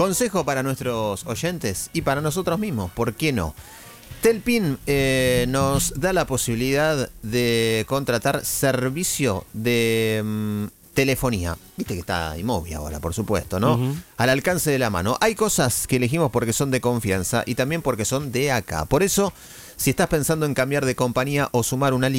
Consejo para nuestros oyentes y para nosotros mismos, ¿por qué no? Telpin nos da la posibilidad de contratar servicio de telefonía. Viste que está Imovia ahora, por supuesto, ¿no? Al alcance de la mano. Hay cosas que elegimos porque son de confianza y también porque son de acá. Por eso, si estás pensando en cambiar de compañía o sumar una línea,